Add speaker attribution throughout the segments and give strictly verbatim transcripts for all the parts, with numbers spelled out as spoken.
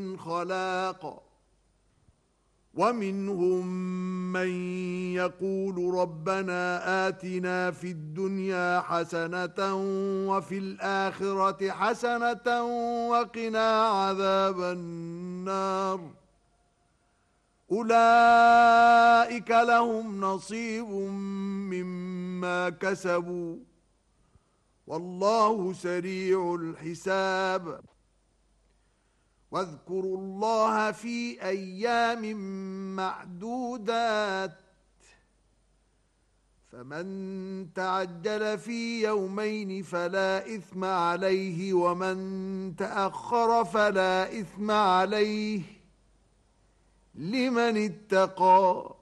Speaker 1: خلاق ومنهم من يقول ربنا آتنا في الدنيا حسنة وفي الآخرة حسنة وقنا عذاب النار أولئك لهم نصيب مما كسبوا والله سريع الحساب واذكروا الله في أيام معدودات فمن تعجل في يومين فلا إثم عليه ومن تأخر فلا إثم عليه لمن اتقى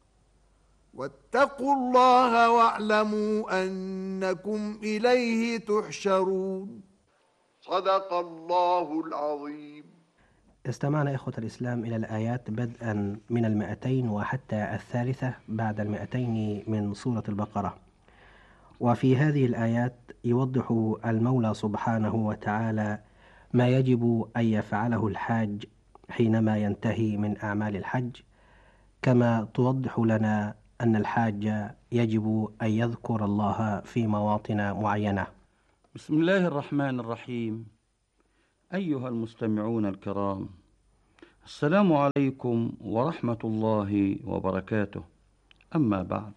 Speaker 1: واتقوا الله واعلموا أنكم إليه تحشرون صدق الله العظيم.
Speaker 2: استمعنا إخوة الإسلام إلى الآيات بدءا من المائتين وحتى الثالثة بعد المائتين من سورة البقرة. وفي هذه الآيات يوضح المولى سبحانه وتعالى ما يجب أن يفعله الحاج حينما ينتهي من أعمال الحج، كما توضح لنا أن الحاج يجب أن يذكر الله في مواطن معينة.
Speaker 3: بسم الله الرحمن الرحيم. أيها المستمعون الكرام، السلام عليكم ورحمة الله وبركاته. أما بعد،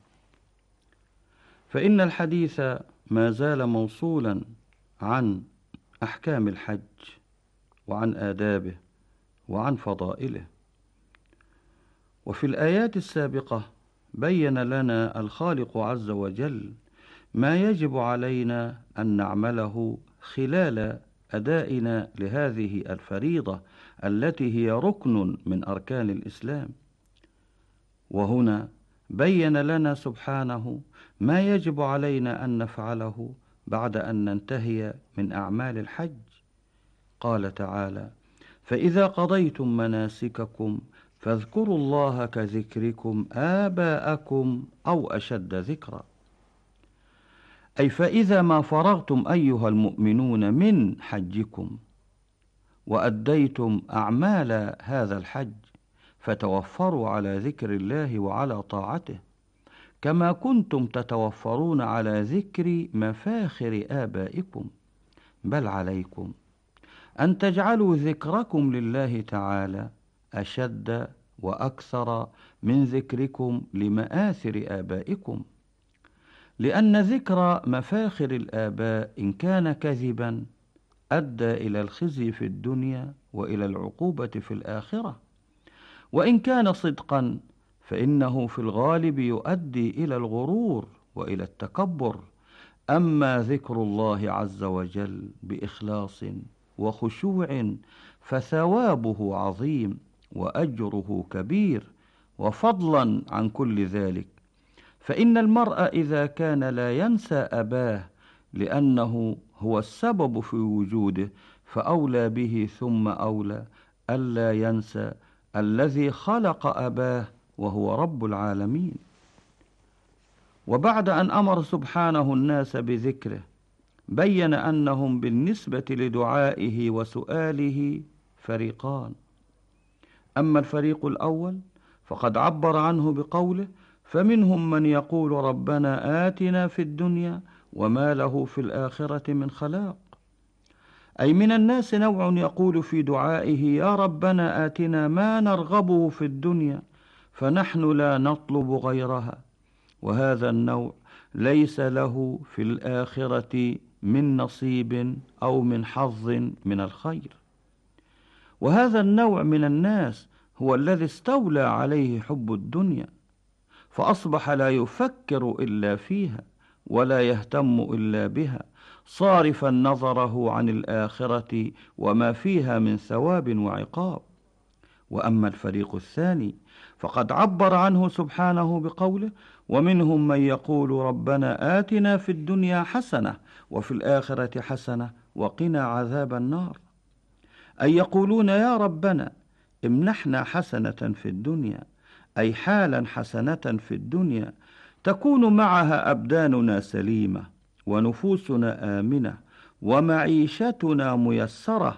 Speaker 3: فإن الحديث ما زال موصولا عن أحكام الحج وعن آدابه وعن فضائله. وفي الآيات السابقة بين لنا الخالق عز وجل ما يجب علينا أن نعمله خلال أدائنا لهذه الفريضة التي هي ركن من أركان الإسلام. وهنا بين لنا سبحانه ما يجب علينا أن نفعله بعد أن ننتهي من أعمال الحج. قال تعالى: فإذا قضيتم مناسككم فاذكروا الله كذكركم آباءكم أو أشد ذكرا، أي فإذا ما فرغتم أيها المؤمنون من حجكم وأديتم أعمال هذا الحج فتوفروا على ذكر الله وعلى طاعته، كما كنتم تتوفرون على ذكر مفاخر آبائكم، بل عليكم أن تجعلوا ذكركم لله تعالى أشد وأكثر من ذكركم لمآثر آبائكم، لأن ذكر مفاخر الآباء إن كان كذبا أدى إلى الخزي في الدنيا وإلى العقوبة في الآخرة، وإن كان صدقا فإنه في الغالب يؤدي إلى الغرور وإلى التكبر. أما ذكر الله عز وجل بإخلاص وخشوع فثوابه عظيم وأجره كبير. وفضلا عن كل ذلك، فإن المرء إذا كان لا ينسى أباه لأنه هو السبب في وجوده، فأولى به ثم أولى ألا ينسى الذي خلق أباه وهو رب العالمين. وبعد أن أمر سبحانه الناس بذكره بين أنهم بالنسبة لدعائه وسؤاله فريقان. أما الفريق الأول فقد عبر عنه بقوله: فمنهم من يقول ربنا آتنا في الدنيا وما له في الآخرة من خلاق، أي من الناس نوع يقول في دعائه: يا ربنا آتنا ما نرغبه في الدنيا فنحن لا نطلب غيرها، وهذا النوع ليس له في الآخرة من نصيب أو من حظ من الخير. وهذا النوع من الناس هو الذي استولى عليه حب الدنيا، فأصبح لا يفكر إلا فيها ولا يهتم إلا بها، صارفا نظره عن الآخرة وما فيها من ثواب وعقاب. وأما الفريق الثاني فقد عبر عنه سبحانه بقوله: ومنهم من يقول ربنا آتنا في الدنيا حسنة وفي الآخرة حسنة وقنا عذاب النار، أي يقولون: يا ربنا امنحنا حسنة في الدنيا، أي حالا حسنة في الدنيا تكون معها أبداننا سليمة ونفوسنا آمنة ومعيشتنا ميسرة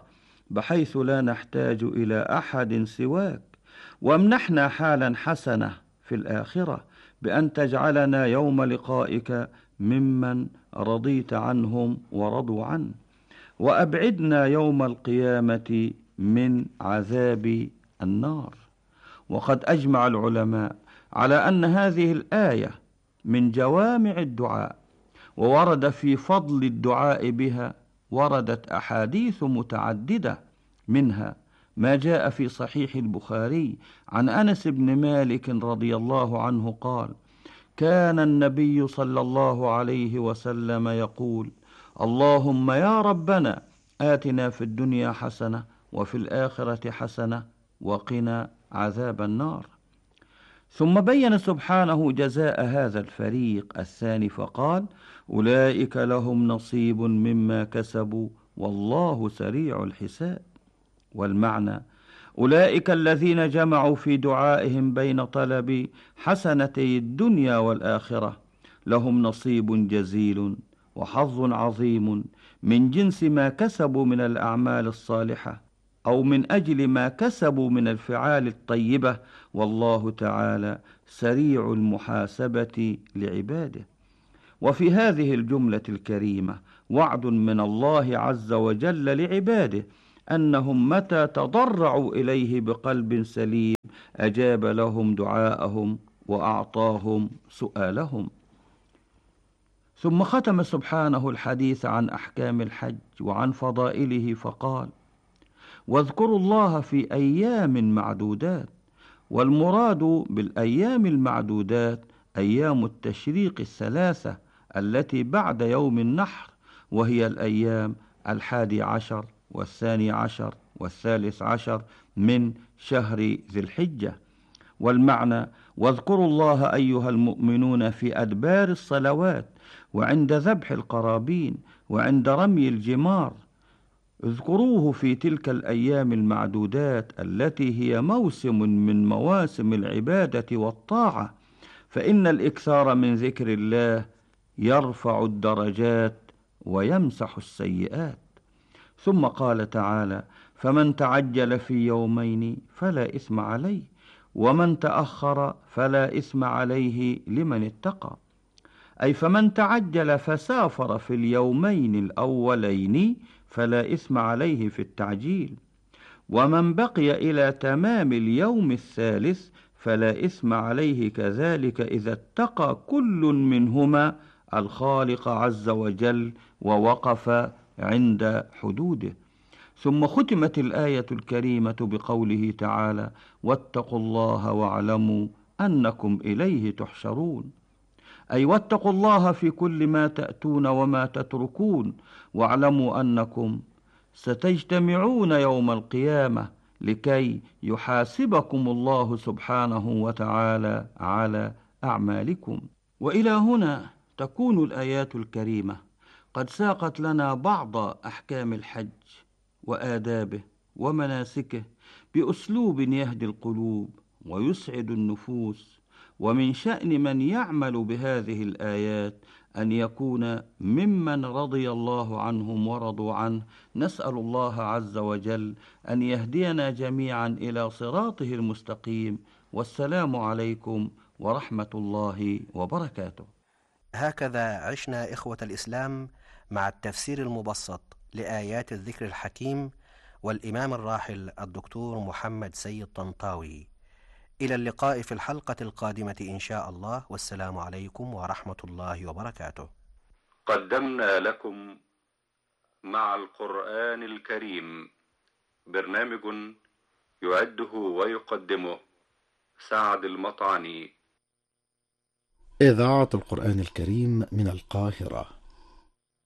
Speaker 3: بحيث لا نحتاج إلى أحد سواك، وامنحنا حالا حسنة في الآخرة بأن تجعلنا يوم لقائك ممن رضيت عنهم ورضوا عنه، وأبعدنا يوم القيامة من عذاب النار. وقد أجمع العلماء على أن هذه الآية من جوامع الدعاء، وورد في فضل الدعاء بها وردت أحاديث متعددة، منها ما جاء في صحيح البخاري عن أنس بن مالك رضي الله عنه قال: كان النبي صلى الله عليه وسلم يقول: اللهم يا ربنا آتنا في الدنيا حسنة وفي الآخرة حسنة وقنا عذاب النار. ثم بين سبحانه جزاء هذا الفريق الثاني فقال: أولئك لهم نصيب مما كسبوا والله سريع الحساب. والمعنى: أولئك الذين جمعوا في دعائهم بين طلب حسنتي الدنيا والآخرة لهم نصيب جزيل وحظ عظيم من جنس ما كسبوا من الأعمال الصالحة، أو من أجل ما كسبوا من الفعال الطيبة، والله تعالى سريع المحاسبة لعباده. وفي هذه الجملة الكريمة وعد من الله عز وجل لعباده أنهم متى تضرعوا إليه بقلب سليم أجاب لهم دعاءهم وأعطاهم سؤالهم. ثم ختم سبحانه الحديث عن أحكام الحج وعن فضائله فقال: واذكروا الله في أيام معدودات. والمراد بالأيام المعدودات أيام التشريق الثلاثة التي بعد يوم النحر، وهي الأيام الحادي عشر والثاني عشر والثالث عشر من شهر ذي الحجة. والمعنى: واذكروا الله أيها المؤمنون في أدبار الصلوات، وعند ذبح القرابين، وعند رمي الجمار. اذكروه في تلك الأيام المعدودات التي هي موسم من مواسم العبادة والطاعة، فإن الإكثار من ذكر الله يرفع الدرجات ويمسح السيئات. ثم قال تعالى: فمن تعجل في يومين فلا إثم عليه، ومن تأخر فلا إثم عليه لمن اتقى. أي فمن تعجل فسافر في اليومين الأولين فلا إثم عليه في التعجيل، ومن بقي إلى تمام اليوم الثالث فلا إثم عليه كذلك إذا اتقى كل منهما الخالق عز وجل ووقف عند حدوده. ثم ختمت الآية الكريمة بقوله تعالى: واتقوا الله واعلموا أنكم إليه تحشرون. أي واتقوا الله في كل ما تأتون وما تتركون، واعلموا أنكم ستجتمعون يوم القيامة لكي يحاسبكم الله سبحانه وتعالى على أعمالكم. وإلى هنا تكون الآيات الكريمة قد ساقت لنا بعض أحكام الحج وآدابه ومناسكه بأسلوب يهدي القلوب ويسعد النفوس. ومن شأن من يعمل بهذه الآيات أن يكون ممن رضي الله عنهم ورضوا عنه. نسأل الله عز وجل أن يهدينا جميعا إلى صراطه المستقيم. والسلام عليكم ورحمة الله وبركاته.
Speaker 2: هكذا عشنا إخوة الإسلام مع التفسير المبسط لآيات الذكر الحكيم والإمام الراحل الدكتور محمد سيد طنطاوي. إلى اللقاء في الحلقة القادمة إن شاء الله، والسلام عليكم ورحمة الله وبركاته.
Speaker 4: قدمنا لكم مع القرآن الكريم برنامج يعده ويقدمه سعد المطعني.
Speaker 5: إذاعة القرآن الكريم من القاهرة.